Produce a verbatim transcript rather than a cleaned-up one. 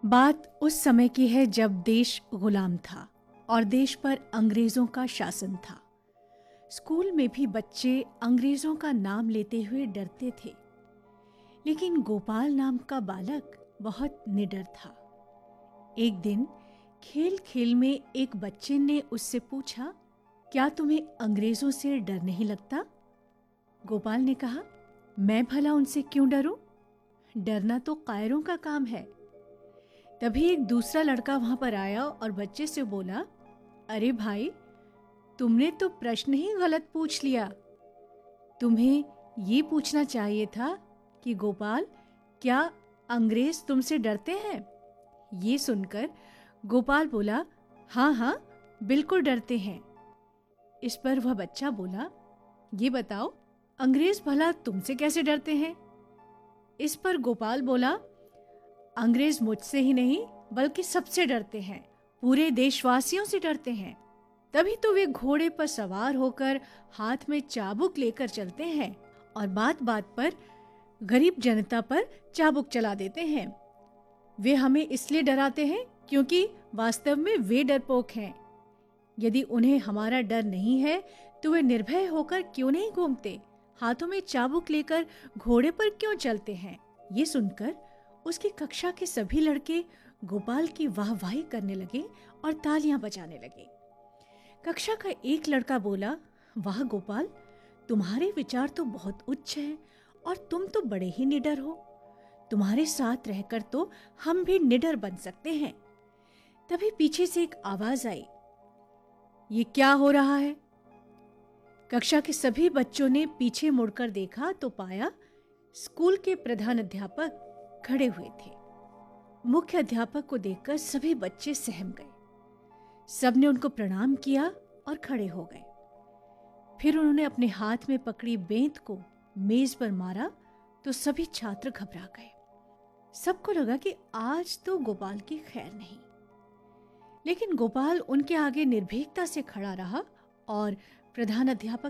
बात उस समय की है जब देश गुलाम था और देश पर अंग्रेजों का शासन था। स्कूल में भी बच्चे अंग्रेजों का नाम लेते हुए डरते थे, लेकिन गोपाल नाम का बालक बहुत निडर था। एक दिन खेल खेल में एक बच्चे ने उससे पूछा, क्या तुम्हें अंग्रेजों से डर नहीं लगता? गोपाल ने कहा, मैं भला उनसे क्यों डरूं? डरना तो कायरों का काम है। तभी एक दूसरा लड़का वहां पर आया और बच्चे से बोला, अरे भाई, तुमने तो प्रश्न ही गलत पूछ लिया। तुम्हें ये पूछना चाहिए था कि गोपाल, क्या अंग्रेज तुमसे डरते हैं? ये सुनकर गोपाल बोला, हाँ हाँ बिल्कुल डरते हैं। इस पर वह बच्चा बोला, ये बताओ, अंग्रेज भला तुमसे कैसे डरते हैं? इस पर गोपाल बोला, अंग्रेज मुझसे ही नहीं बल्कि सबसे डरते हैं, पूरे देशवासियों से डरते हैं। तभी तो वे घोड़े पर सवार होकर हाथ में चाबुक लेकर चलते हैं और बात बात पर गरीब जनता पर चाबुक चला देते हैं। वे हमें इसलिए डराते हैं क्योंकि वास्तव में वे डरपोक हैं। यदि उन्हें हमारा डर नहीं है तो वे निर्भय होकर क्यों नहीं घूमते, हाथों में चाबुक लेकर घोड़े पर क्यों चलते हैं? ये सुनकर उसकी कक्षा के सभी लड़के गोपाल की वाहवाही करने लगे और तालियां बजाने लगे। कक्षा का एक लड़का बोला, वाह गोपाल, तुम्हारे विचार तो बहुत उच्च हैं और तुम तो बड़े ही निडर हो। तुम्हारे साथ रहकर तो हम भी निडर बन सकते हैं। तभी पीछे से एक आवाज आई, ये क्या हो रहा है? कक्षा के सभी बच्चों ने पीछे मुड़कर देखा तो पाया स्कूल के प्रधान अध्यापक खड़े हुए थे। मुख्य अध्यापक को देखकर सभी बच्चे सहम गए। सबने उनको प्रणाम किया और खड़े हो गए। फिर उन्होंने अपने हाथ में पकड़ी बेंत को मेज पर मारा तो सभी छात्र घबरा गए। सबको लगा कि आज तो गोपाल की खैर नहीं। लेकिन गोपाल उनके आगे निर्भीकता से खड़ा रहा और प्रधान अध्यापक